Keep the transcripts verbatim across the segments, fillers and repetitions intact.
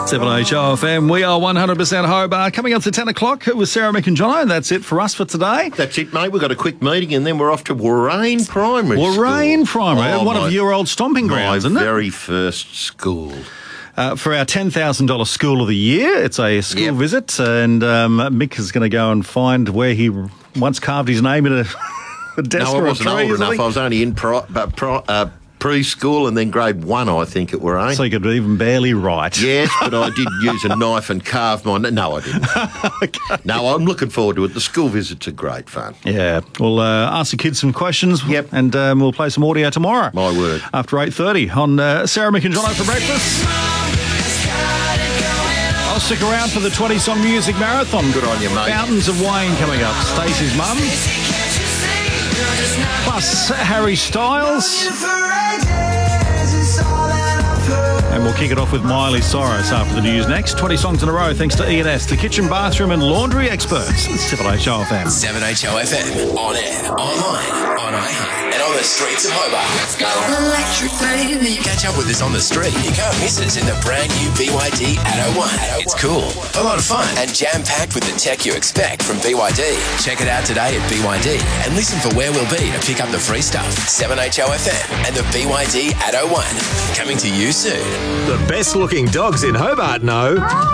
seven H O F M. We are one hundred percent Hobart. Coming up to ten o'clock with Sarah, Mick and Jono, and that's it for us for today. That's it, mate. We've got a quick meeting and then we're off to Warrane Primary Warrane School. Primary, Oh, one my, of your old stomping grounds, my isn't it? very first school. Uh, for our ten thousand dollars School of the Year. It's a school Yep. visit, and um, Mick is going to go and find where he once carved his name in a, a desk No, I or a wasn't tree, old isn't enough. he? I was only in pri- uh, pri- uh, preschool and then grade one, I think, at Warrane. So you could even barely write. Yes, but I did use a knife and carve my... No, I didn't. Okay. No, I'm looking forward to it. The school visits are great fun. Yeah, we'll uh, ask the kids some questions. Yep. And um, we'll play some audio tomorrow. My word. After eight thirty on uh, Sarah, Mick and Jono for breakfast. I'll stick around for the twenty-song music marathon. Good on you, mate. Fountains of Wayne coming up. Stacey's mum. Plus Harry Styles. And we'll kick it off with Miley Cyrus after the news next. twenty songs in a row thanks to E and S, the kitchen, bathroom and laundry experts. It's seven H O F M. seven H O F M. On air, online, on iHeart, and on the streets of Hobart. Let's go. Electric baby. Catch up with us on the street. You can't miss us in the brand new B Y D Atto one. It's cool, a lot of fun, and jam-packed with the tech you expect from B Y D. Check it out today at B Y D and listen for where we'll be to pick up the free stuff. seven H O F M and the B Y D Atto one. Coming to you soon. The best looking dogs in Hobart know.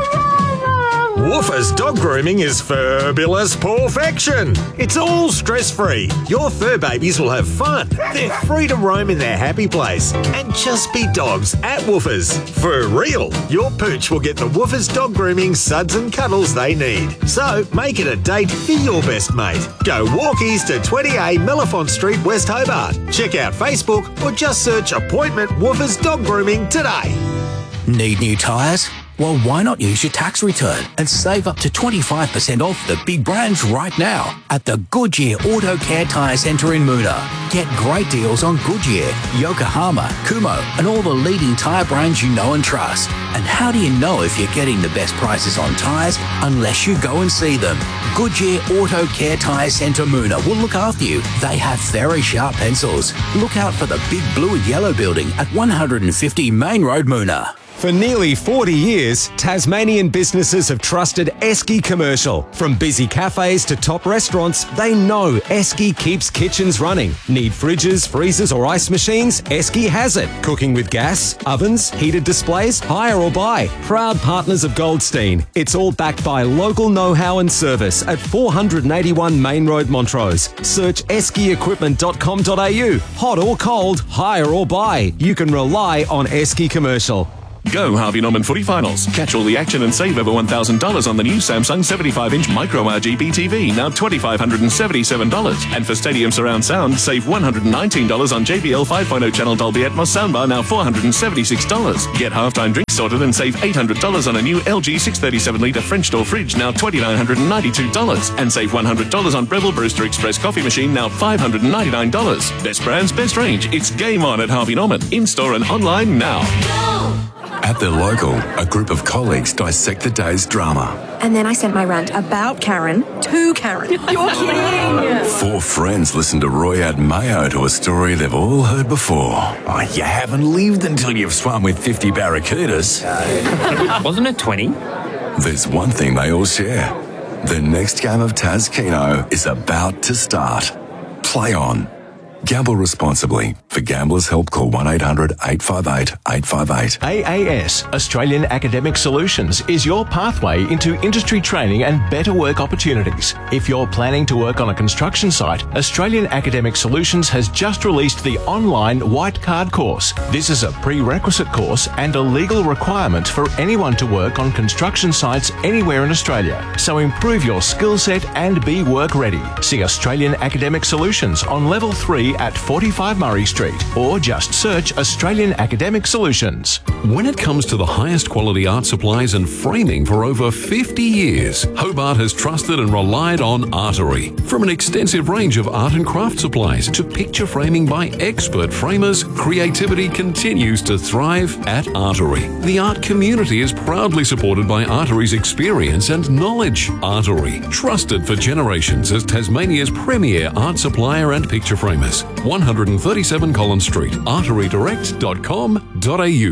Woofers Dog Grooming is fabulous perfection. It's all stress-free. Your fur babies will have fun. They're free to roam in their happy place and just be dogs at Woofers. For real, your pooch will get the Woofers Dog Grooming suds and cuddles they need. So make it a date for your best mate. Go walkies to twenty A Mellifont Street, West Hobart. Check out Facebook or just search Appointment Woofers Dog Grooming today. Need new tyres? Well, why not use your tax return and save up to twenty-five percent off the big brands right now at the Goodyear Auto Care Tyre Centre in Moona. Get great deals on Goodyear, Yokohama, Kumho and all the leading tyre brands you know and trust. And how do you know if you're getting the best prices on tyres unless you go and see them? Goodyear Auto Care Tyre Centre Moona will look after you. They have very sharp pencils. Look out for the big blue and yellow building at one hundred fifty Main Road, Moona. For nearly forty years, Tasmanian businesses have trusted Esky Commercial. From busy cafes to top restaurants, they know Esky keeps kitchens running. Need fridges, freezers or ice machines? Esky has it. Cooking with gas, ovens, heated displays, hire or buy. Proud partners of Goldstein. It's all backed by local know-how and service at four eighty-one Main Road, Montrose. Search esky equipment dot com dot a u. Hot or cold, hire or buy. You can rely on Esky Commercial. Go Harvey Norman Footy Finals. Catch all the action and save over one thousand dollars on the new Samsung seventy-five inch Micro R G B T V, now two thousand five hundred seventy-seven dollars. And for Stadium Surround Sound, save one hundred nineteen dollars on J B L five point oh channel Dolby Atmos soundbar, now four hundred seventy-six dollars. Get halftime drinks sorted and save eight hundred dollars on a new L G six thirty-seven litre French door fridge, now two thousand nine hundred ninety-two dollars. And save one hundred dollars on Breville Brewster Express coffee machine, now five hundred ninety-nine dollars. Best brands, best range. It's game on at Harvey Norman. In-store and online now. At the local, a group of colleagues dissect the day's drama. And then I sent my rant about Karen to Karen. You're kidding! Four friends listen to Roy add mayo to a story they've all heard before. Oh, you haven't lived until you've swum with fifty barracudas. Wasn't it twenty? There's one thing they all share. The next game of Taz Keno is about to start. Play on. Gamble responsibly. For Gamblers' Help, call one eight hundred eight five eight eight five eight. A A S, Australian Academic Solutions, is your pathway into industry training and better work opportunities. If you're planning to work on a construction site, Australian Academic Solutions has just released the online White Card course. This is a prerequisite course and a legal requirement for anyone to work on construction sites anywhere in Australia. So improve your skill set and be work ready. See Australian Academic Solutions on level three at forty-five Murray Street, or just search Australian Academic Solutions. When it comes to the highest quality art supplies and framing for over fifty years, Hobart has trusted and relied on Artery. From an extensive range of art and craft supplies to picture framing by expert framers, creativity continues to thrive at Artery. The art community is proudly supported by Artery's experience and knowledge. Artery, trusted for generations as Tasmania's premier art supplier and picture framers. one thirty-seven Collins Street, artery direct dot com dot a u.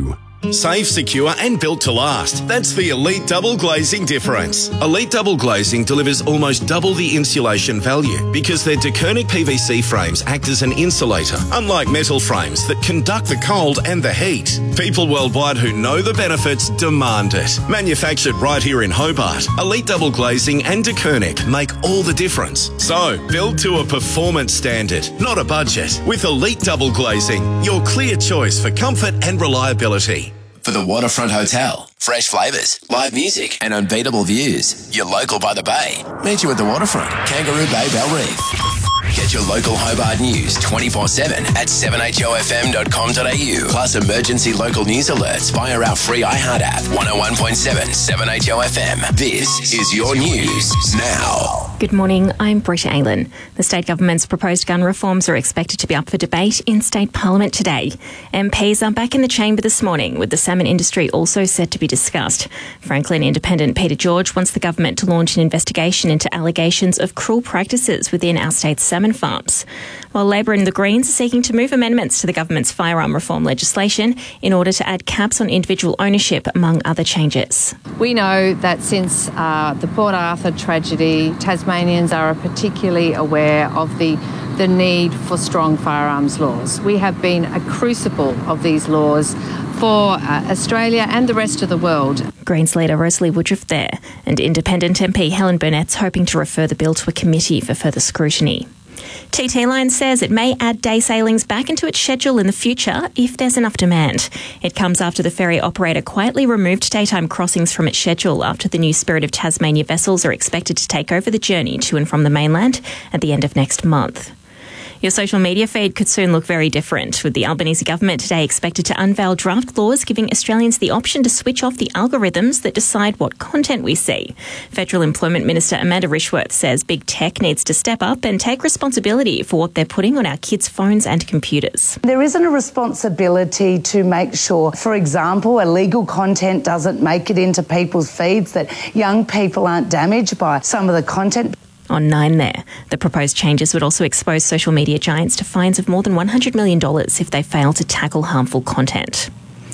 Safe, secure and built to last. That's the Elite Double Glazing difference. Elite Double Glazing delivers almost double the insulation value because their DeKernick P V C frames act as an insulator, unlike metal frames that conduct the cold and the heat. People worldwide who know the benefits demand it. Manufactured right here in Hobart, Elite Double Glazing and DeKernick make all the difference. So, build to a performance standard, not a budget. With Elite Double Glazing, your clear choice for comfort and reliability. For the Waterfront Hotel, fresh flavours, live music and unbeatable views. You're local by the bay. Meet you at the Waterfront, Kangaroo Bay, Bell Reef. Get your local Hobart news twenty-four seven at seven h o f m dot com dot a u. Plus emergency local news alerts via our free iHeart app. one oh one point seven, seven H O F M. This is your news now. Good morning, I'm Britta Aylan. The state government's proposed gun reforms are expected to be up for debate in state parliament today. M Ps are back in the chamber this morning, with the salmon industry also set to be discussed. Franklin Independent Peter George wants the government to launch an investigation into allegations of cruel practices within our state's salmon farms, while Labor and the Greens are seeking to move amendments to the government's firearm reform legislation in order to add caps on individual ownership, among other changes. We know that since uh, the Port Arthur tragedy, Tasmanians are particularly aware of the the need for strong firearms laws. We have been a crucible of these laws for uh, Australia and the rest of the world. Greens leader Rosalie Woodruff there, and Independent M P Helen Burnett's hoping to refer the bill to a committee for further scrutiny. T T Line says it may add day sailings back into its schedule in the future if there's enough demand. It comes after the ferry operator quietly removed daytime crossings from its schedule after the new Spirit of Tasmania vessels are expected to take over the journey to and from the mainland at the end of next month. Your social media feed could soon look very different, with the Albanese government today expected to unveil draft laws giving Australians the option to switch off the algorithms that decide what content we see. Federal Employment Minister Amanda Rishworth says big tech needs to step up and take responsibility for what they're putting on our kids' phones and computers. There isn't a responsibility to make sure, for example, illegal content doesn't make it into people's feeds, that young people aren't damaged by some of the content. On Nine there, the proposed changes would also expose social media giants to fines of more than one hundred million dollars if they fail to tackle harmful content.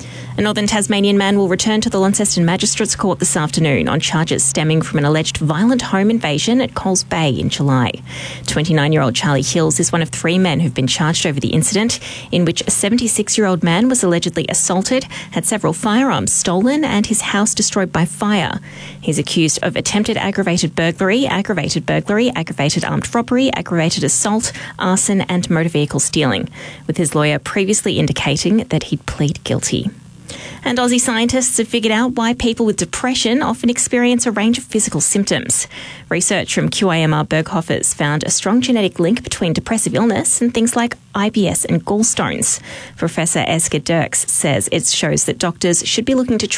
A northern Tasmanian man will return to the Launceston Magistrates Court this afternoon on charges stemming from an alleged violent home invasion at Coles Bay in July. twenty-nine-year-old Charlie Hills is one of three men who've been charged over the incident, in which a seventy-six-year-old man was allegedly assaulted, had several firearms stolen and his house destroyed by fire. He's accused of attempted aggravated burglary, aggravated burglary, aggravated armed robbery, aggravated assault, arson and motor vehicle stealing, with his lawyer previously indicating that he'd plead guilty. And Aussie scientists have figured out why people with depression often experience a range of physical symptoms. Research from Q I M R Berghofers found a strong genetic link between depressive illness and things like I B S and gallstones. Professor Eske Dirks says it shows that doctors should be looking to